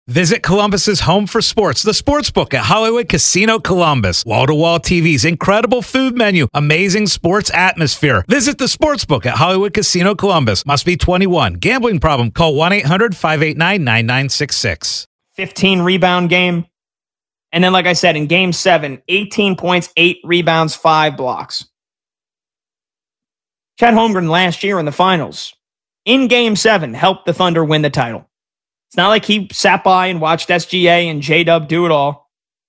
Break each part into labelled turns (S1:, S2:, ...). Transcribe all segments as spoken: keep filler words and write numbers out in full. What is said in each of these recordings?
S1: Visit Columbus's home for sports, the Sportsbook at Hollywood Casino Columbus. Wall-to-wall T Vs, incredible food menu, amazing sports atmosphere. Visit the Sportsbook at Hollywood Casino Columbus. Must be twenty-one. Gambling problem? Call one eight hundred five eight nine nine nine six six.
S2: fifteen rebound game. And then, like I said, in game seven, eighteen points, eight rebounds, five blocks. Chet Holmgren last year in the finals, in game seven, helped the Thunder win the title. It's not like he sat by and watched S G A and J-Dub do it all.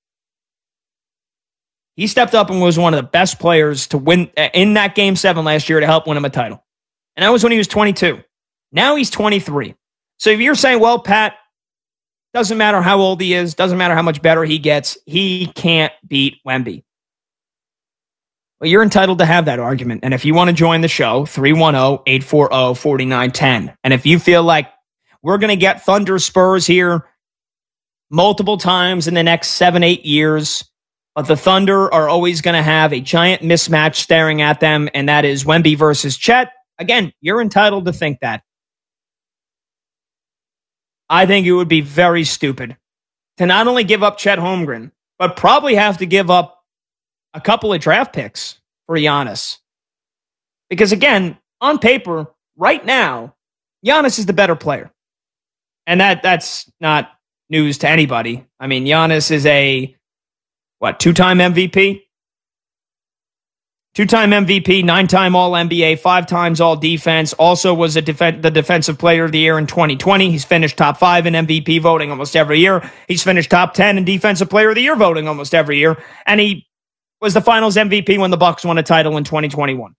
S2: He stepped up and was one of the best players to win in that game seven last year to help win him a title. And that was when he was twenty-two. Now he's twenty-three. So if you're saying, well, Pat, doesn't matter how old he is, doesn't matter how much better he gets, he can't beat Wemby. Well, you're entitled to have that argument. And if you want to join the show, three one zero, eight four zero, four nine one zero. And if you feel like we're going to get Thunder Spurs here multiple times in the next seven, eight years, but the Thunder are always going to have a giant mismatch staring at them, and that is Wemby versus Chet. Again, you're entitled to think that. I think it would be very stupid to not only give up Chet Holmgren, but probably have to give up a couple of draft picks for Giannis. Because again, on paper, right now, Giannis is the better player. And that that's not news to anybody. I mean, Giannis is a, what, two-time M V P? Two-time M V P, nine-time All-N B A, five times All-Defense. Also was a def- the Defensive Player of the Year in twenty twenty. He's finished top five in M V P voting almost every year. He's finished top ten in Defensive Player of the Year voting almost every year. And he was the Finals M V P when the Bucks won a title in twenty twenty-one.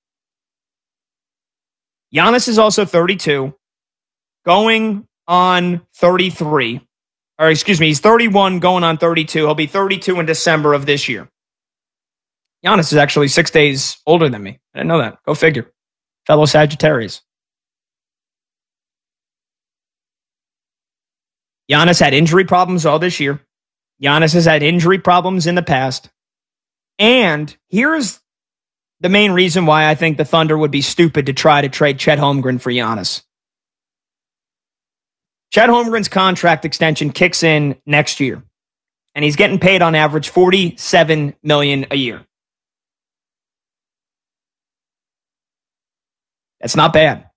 S2: Giannis is also thirty-two, going on thirty-three. Or excuse me, he's thirty-one, going on thirty-two. He'll be thirty-two in December of this year. Giannis is actually six days older than me. I didn't know that. Go figure. Fellow Sagittarius. Giannis had injury problems all this year. Giannis has had injury problems in the past. And here's the main reason why I think the Thunder would be stupid to try to trade Chet Holmgren for Giannis. Chet Holmgren's contract extension kicks in next year, and he's getting paid on average forty-seven million dollars a year. That's not bad.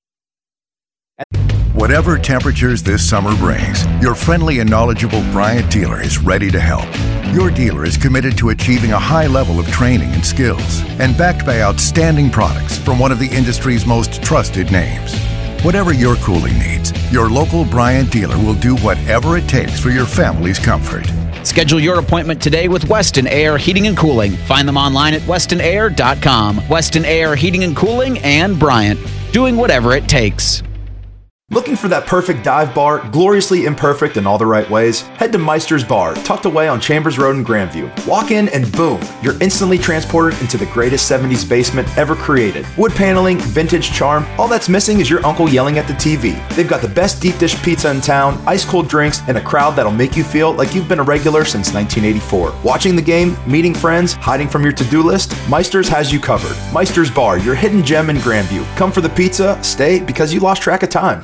S3: Whatever temperatures this summer brings, your friendly and knowledgeable Bryant dealer is ready to help. Your dealer is committed to achieving a high level of training and skills, and backed by outstanding products from one of the industry's most trusted names. Whatever your cooling needs, your local Bryant dealer will do whatever it takes for your family's comfort.
S4: Schedule your appointment today with Weston Air Heating and Cooling. Find them online at weston air dot com. Weston Air Heating and Cooling and Bryant, doing whatever it takes.
S5: Looking for that perfect dive bar, gloriously imperfect in all the right ways? Head to Meister's Bar, tucked away on Chambers Road in Grandview. Walk in and boom, you're instantly transported into the greatest seventies basement ever created. Wood paneling, vintage charm, all that's missing is your uncle yelling at the T V. They've got the best deep dish pizza in town, ice cold drinks, and a crowd that'll make you feel like you've been a regular since nineteen eighty-four. Watching the game, meeting friends, hiding from your to-do list, Meister's has you covered. Meister's Bar, your hidden gem in Grandview. Come for the pizza, stay because you lost track of time.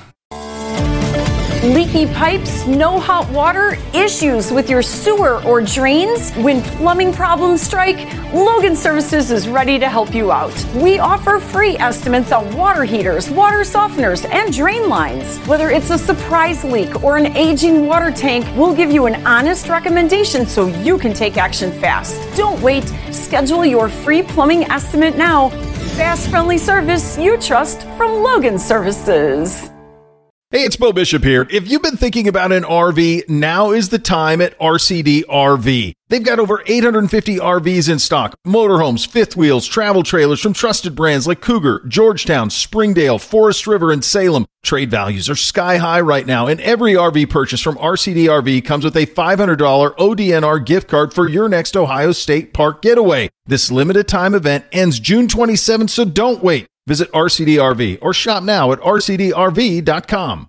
S6: Leaky pipes, no hot water, issues with your sewer or drains? When plumbing problems strike, Logan Services is ready to help you out. We offer free estimates on water heaters, water softeners, and drain lines. Whether it's a surprise leak or an aging water tank, we'll give you an honest recommendation so you can take action fast. Don't wait. Schedule your free plumbing estimate now. Fast, friendly service you trust from Logan Services.
S7: Hey, it's Bo Bishop here. If you've been thinking about an R V, now is the time at R C D R V. They've got over eight hundred fifty R Vs in stock. Motorhomes, fifth wheels, travel trailers from trusted brands like Cougar, Georgetown, Springdale, Forest River, and Salem. Trade values are sky high right now, and every R V purchase from R C D R V comes with a five hundred dollars O D N R gift card for your next Ohio State Park getaway. This limited time event ends June twenty-seventh, so don't wait. Visit R C D R V or shop now at R C D R V dot com.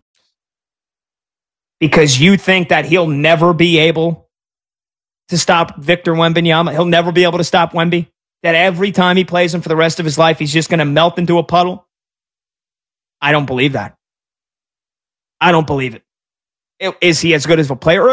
S2: Because you think that he'll never be able to stop Victor Wembanyama. He'll never be able to stop Wemby. That every time he plays him for the rest of his life, he's just going to melt into a puddle. I don't believe that. I don't believe it. Is he as good as a player?